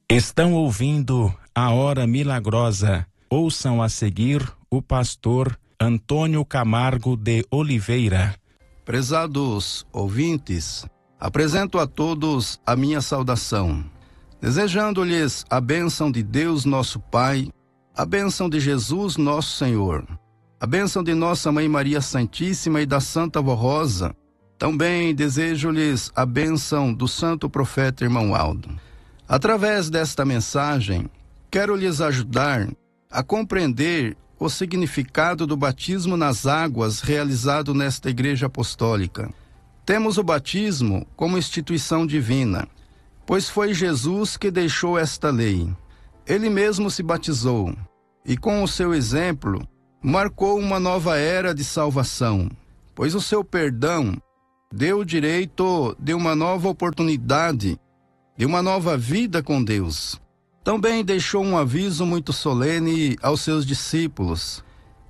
Estão ouvindo a Hora Milagrosa. Ouçam a seguir o pastor Antônio Camargo de Oliveira. Prezados ouvintes, apresento a todos a minha saudação, desejando-lhes a bênção de Deus nosso Pai, a bênção de Jesus nosso Senhor, a bênção de nossa Mãe Maria Santíssima e da Santa Vó Rosa. Também desejo-lhes a bênção do Santo Profeta Irmão Aldo. Através desta mensagem, quero lhes ajudar a compreender o significado do batismo nas águas realizado nesta Igreja Apostólica. Temos o batismo como instituição divina, pois foi Jesus que deixou esta lei. Ele mesmo se batizou e, com o seu exemplo, marcou uma nova era de salvação, pois o seu perdão deu o direito de uma nova oportunidade, de uma nova vida com Deus. Também deixou um aviso muito solene aos seus discípulos: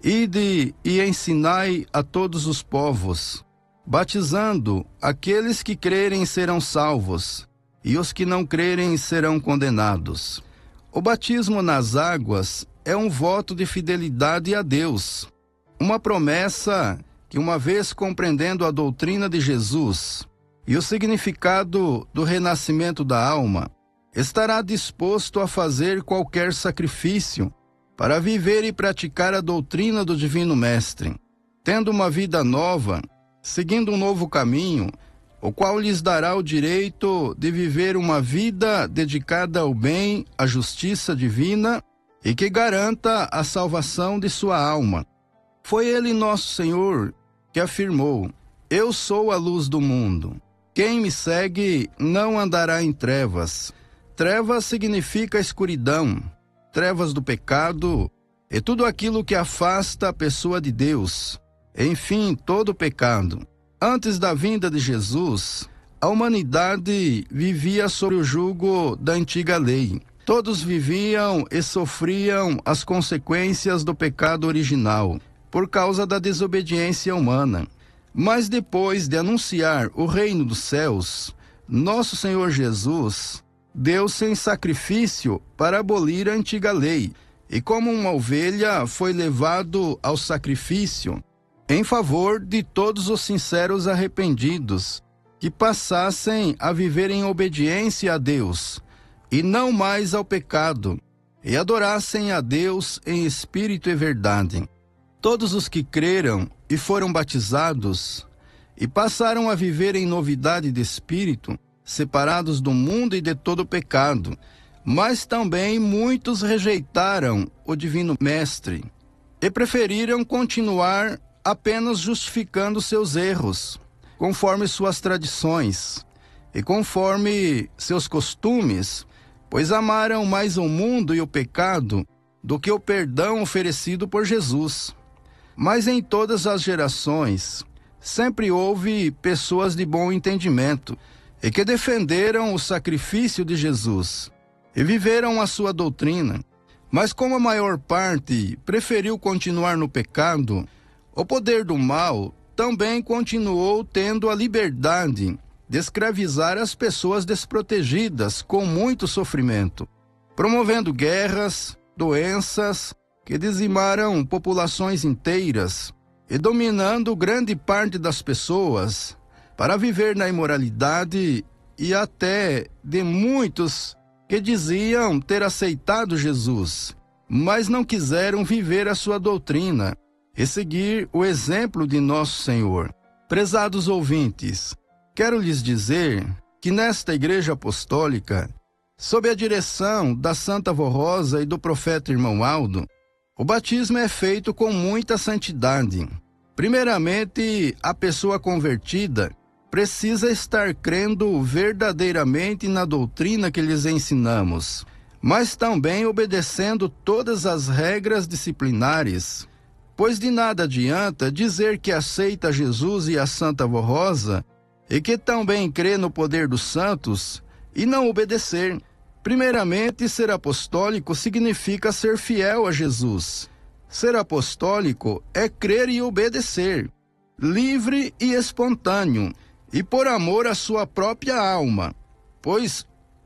ide e ensinai a todos os povos, batizando aqueles que crerem serão salvos, e os que não crerem serão condenados. O batismo nas águas é um voto de fidelidade a Deus, uma promessa que, uma vez compreendendo a doutrina de Jesus e o significado do renascimento da alma, estará disposto a fazer qualquer sacrifício para viver e praticar a doutrina do Divino Mestre, tendo uma vida nova, seguindo um novo caminho, o qual lhes dará o direito de viver uma vida dedicada ao bem, à justiça divina e que garanta a salvação de sua alma. Foi ele, nosso Senhor, que afirmou: eu sou a luz do mundo. Quem me segue não andará em trevas. Trevas significa escuridão, trevas do pecado e tudo aquilo que afasta a pessoa de Deus. Enfim, todo pecado. Antes da vinda de Jesus, a humanidade vivia sob o jugo da antiga lei. Todos viviam e sofriam as consequências do pecado original, por causa da desobediência humana. Mas depois de anunciar o reino dos céus, nosso Senhor Jesus deu-se em sacrifício para abolir a antiga lei, e como uma ovelha foi levado ao sacrifício em favor de todos os sinceros arrependidos, que passassem a viver em obediência a Deus, e não mais ao pecado, e adorassem a Deus em espírito e verdade. Todos os que creram e foram batizados e passaram a viver em novidade de espírito, separados do mundo e de todo pecado. Mas também muitos rejeitaram o Divino Mestre e preferiram continuar apenas justificando seus erros, conforme suas tradições e conforme seus costumes, pois amaram mais o mundo e o pecado do que o perdão oferecido por Jesus. Mas em todas as gerações, sempre houve pessoas de bom entendimento e que defenderam o sacrifício de Jesus e viveram a sua doutrina. Mas como a maior parte preferiu continuar no pecado, o poder do mal também continuou tendo a liberdade de escravizar as pessoas desprotegidas com muito sofrimento, promovendo guerras, doenças que dizimaram populações inteiras e dominando grande parte das pessoas para viver na imoralidade, e até de muitos que diziam ter aceitado Jesus, mas não quiseram viver a sua doutrina e seguir o exemplo de nosso Senhor. Prezados ouvintes, quero lhes dizer que nesta Igreja Apostólica, sob a direção da Santa Vó Rosa e do Profeta Irmão Aldo, o batismo é feito com muita santidade. Primeiramente, a pessoa convertida precisa estar crendo verdadeiramente na doutrina que lhes ensinamos, mas também obedecendo todas as regras disciplinares, pois de nada adianta dizer que aceita Jesus e a Santa Vó Rosa e que também crê no poder dos santos e não obedecer. Primeiramente, ser apostólico significa ser fiel a Jesus. Ser apostólico é crer e obedecer, livre e espontâneo, e por amor à sua própria alma, pois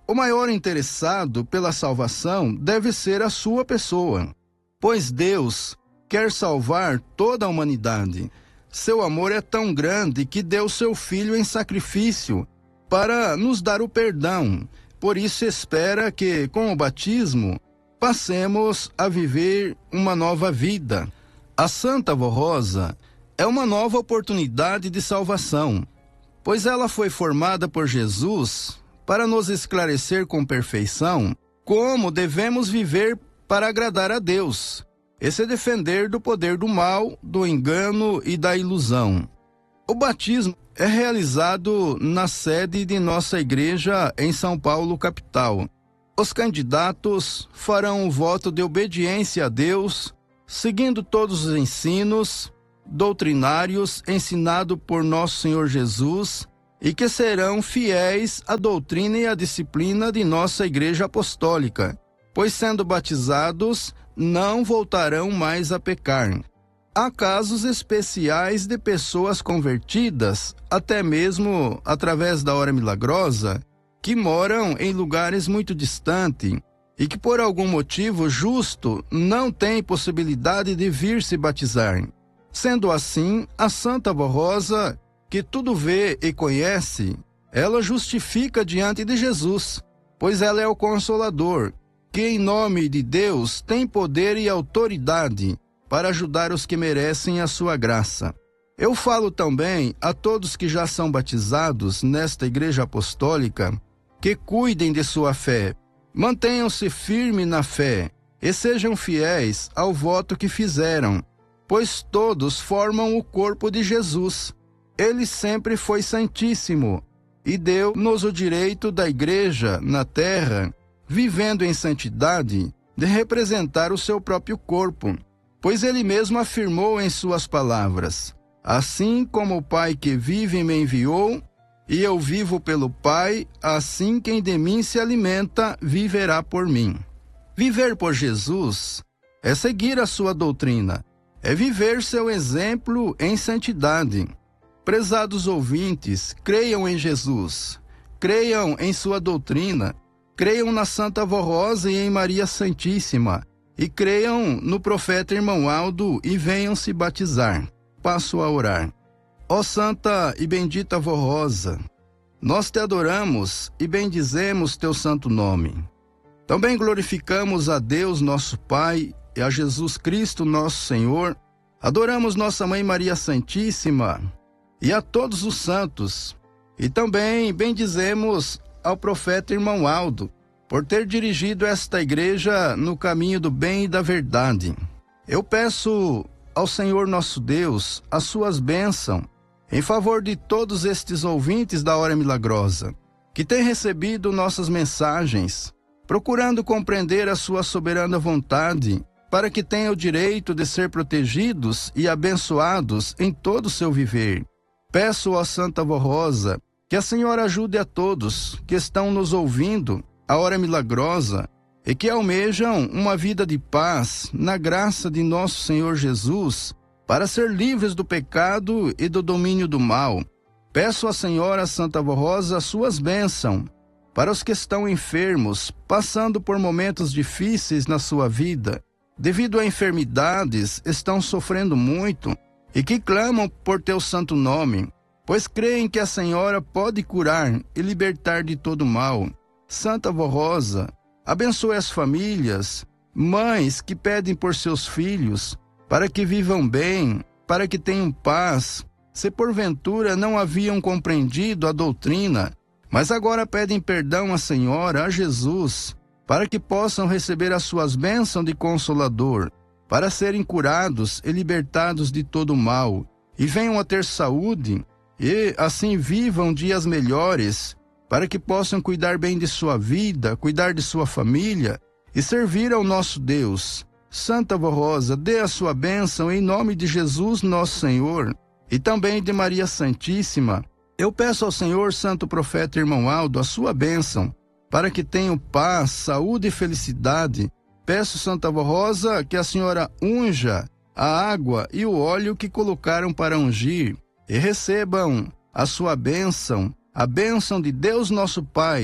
o maior interessado pela salvação deve ser a sua pessoa, pois Deus quer salvar toda a humanidade. Seu amor é tão grande que deu seu Filho em sacrifício para nos dar o perdão. Por isso espera que, com o batismo, passemos a viver uma nova vida. A Santa Avó Rosa é uma nova oportunidade de salvação, pois ela foi formada por Jesus para nos esclarecer com perfeição como devemos viver para agradar a Deus e se defender do poder do mal, do engano e da ilusão. O batismo é realizado na sede de nossa igreja em São Paulo, capital. Os candidatos farão um voto de obediência a Deus, seguindo todos os ensinos doutrinários ensinados por nosso Senhor Jesus e que serão fiéis à doutrina e à disciplina de nossa Igreja Apostólica, pois sendo batizados não voltarão mais a pecar. Há casos especiais de pessoas convertidas, até mesmo através da hora milagrosa, que moram em lugares muito distantes e que por algum motivo justo não têm possibilidade de vir se batizar. Sendo assim, a Santa Avó Rosa, que tudo vê e conhece, ela justifica diante de Jesus, pois ela é o Consolador, que em nome de Deus tem poder e autoridade para ajudar os que merecem a sua graça. Eu falo também a todos que já são batizados nesta Igreja Apostólica, que cuidem de sua fé, mantenham-se firmes na fé e sejam fiéis ao voto que fizeram, pois todos formam o corpo de Jesus. Ele sempre foi santíssimo e deu-nos o direito da Igreja na terra, vivendo em santidade, de representar o seu próprio corpo, pois ele mesmo afirmou em suas palavras: assim como o Pai que vive me enviou, e eu vivo pelo Pai, assim quem de mim se alimenta viverá por mim. Viver por Jesus é seguir a sua doutrina, é viver seu exemplo em santidade. Prezados ouvintes, creiam em Jesus, creiam em sua doutrina, creiam na Santa Avó Rosa e em Maria Santíssima, e creiam no profeta Irmão Aldo e venham se batizar. Passo a orar. Ó Santa e bendita Avó Rosa, nós te adoramos e bendizemos teu santo nome. Também glorificamos a Deus nosso Pai e a Jesus Cristo nosso Senhor. Adoramos nossa Mãe Maria Santíssima e a todos os santos. E também bendizemos ao profeta Irmão Aldo, por ter dirigido esta igreja no caminho do bem e da verdade. Eu peço ao Senhor nosso Deus as suas bênçãos em favor de todos estes ouvintes da Hora Milagrosa, que têm recebido nossas mensagens, procurando compreender a sua soberana vontade, para que tenham o direito de ser protegidos e abençoados em todo o seu viver. Peço à Santa Avó Rosa que a Senhora ajude a todos que estão nos ouvindo a Hora Milagrosa e que almejam uma vida de paz na graça de nosso Senhor Jesus, para ser livres do pecado e do domínio do mal. Peço à Senhora Santa Avó Rosa as suas bênçãos para os que estão enfermos, passando por momentos difíceis na sua vida, devido a enfermidades, estão sofrendo muito e que clamam por teu santo nome, pois creem que a Senhora pode curar e libertar de todo mal. Santa Avó Rosa, abençoe as famílias, mães que pedem por seus filhos, para que vivam bem, para que tenham paz, se porventura não haviam compreendido a doutrina, mas agora pedem perdão à Senhora, a Jesus, para que possam receber as suas bênçãos de Consolador, para serem curados e libertados de todo o mal, e venham a ter saúde, e assim vivam dias melhores, para que possam cuidar bem de sua vida, cuidar de sua família e servir ao nosso Deus. Santa Avó Rosa, dê a sua bênção em nome de Jesus nosso Senhor e também de Maria Santíssima. Eu peço ao Senhor Santo Profeta Irmão Aldo a sua bênção, para que tenham paz, saúde e felicidade. Peço, Santa Avó Rosa, que a Senhora unja a água e o óleo que colocaram para ungir e recebam a sua bênção, a bênção de Deus nosso Pai,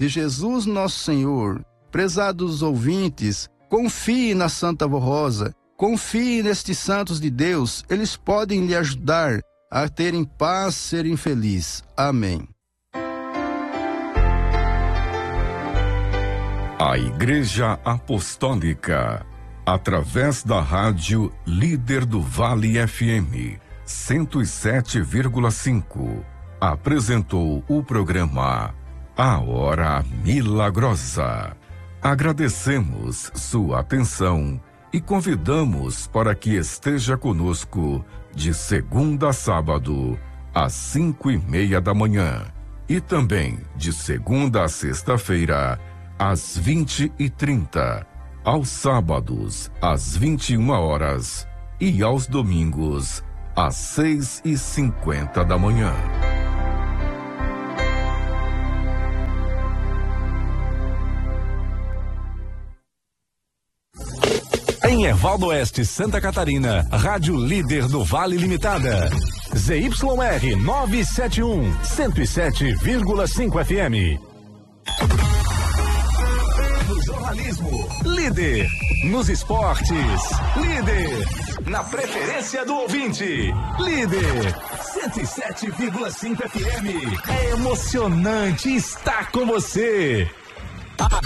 de Jesus nosso Senhor. Prezados ouvintes, confie na Santa Avó Rosa, confie nestes santos de Deus, eles podem lhe ajudar a terem paz, serem felizes. Amém. A Igreja Apostólica, através da rádio Líder do Vale FM 107,5, apresentou o programa A Hora Milagrosa. Agradecemos sua atenção e convidamos para que esteja conosco de segunda a sábado, às 5:30 da manhã, e também de segunda a sexta-feira, às 20h30, aos sábados, às 21h, e aos domingos, às 6:50 da manhã. Em Evaldo Oeste, Santa Catarina, Rádio Líder do Vale Limitada. ZYR 971, 107,5 FM. No jornalismo, líder. Nos esportes, líder. Na preferência do ouvinte, líder. 107,5 FM. É emocionante estar com você.